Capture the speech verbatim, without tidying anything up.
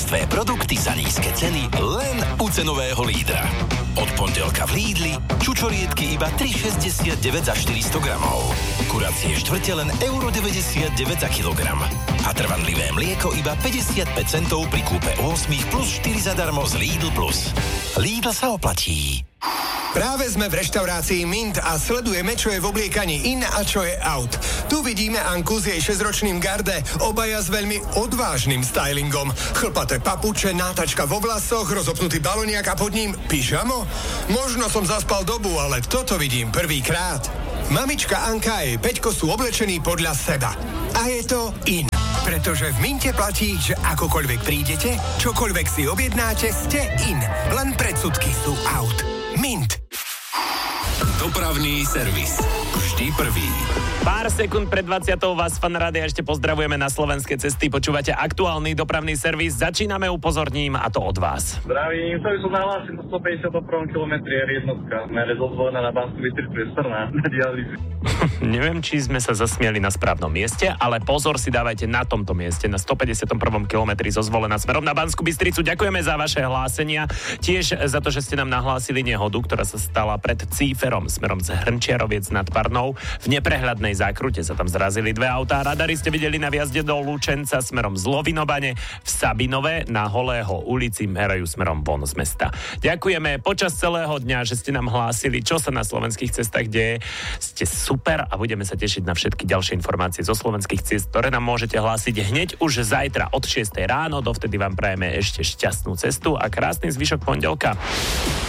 Čerstvé produkty za nízke ceny len u cenového lídra. Od pondelka v Lidli čučoriedky iba tri šesťdesiatdeväť za štyristo gramov. Kuracie štvrte len euro deväťdesiatdeväť za kilogram. A trvanlivé mlieko iba päťdesiatpäť centov pri kúpe osem plus štyri zadarmo z Lidl Plus. Lidl sa oplatí. Práve sme v reštaurácii Mint a sledujeme, čo je v obliekaní in a čo je out. Tu vidíme Anku s jej šesťročným Garde, obaja s veľmi odvážnym stylingom. Chlpaté papuče, nátačka vo vlasoch, rozopnutý baloniak a pod ním pyžamo? Možno som zaspal dobu, ale toto vidím prvýkrát. Mamička Anka a jej Peťko sú oblečení podľa seba. A je to in. Pretože v Minte platí, že akokoľvek prídete, čokoľvek si objednáte, ste in. Len predsudky sú out. Mint. Dopravný servis. Vždy prvý. Pár sekúnd pred dvadsiatou vás Fan Rádia ešte pozdravujeme na slovenské cesty. Počúvate aktuálny dopravný servis. Začíname upozorním a to od vás. Zdravím, chcel som nahlásiť na stopäťdesiatom prvom kilometri er jednotka. Mere zozvolená na Banskú Bystricu je strná na dialýzu. Neviem, či sme sa zasmieli na správnom mieste, ale pozor si dávajte na tomto mieste, na stopäťdesiatom prvom kilometri zozvolená smerom na Banskú Bystricu. Ďakujeme za vaše hlásenia. Tiež za to, že ste nám nahlásili nehodu, ktorá sa stala pred Cíferom smerom z Hrnčiaroviec nad Parnou. V neprehľadnej zákrute sa tam zrazili dve autá. Radary ste videli na viazde do Lučenca smerom z Lovinobane. V Sabinove na Holého ulici merajú smerom von z mesta. Ďakujeme počas celého dňa, že ste nám hlásili, čo sa na slovenských cestách deje. Ste super a budeme sa tešiť na všetky ďalšie informácie zo slovenských ciest, ktoré nám môžete hlásiť hneď už zajtra od šiestej ráno. Dovtedy vám prajeme ešte šťastnú cestu a krásny zvyšok pondelka.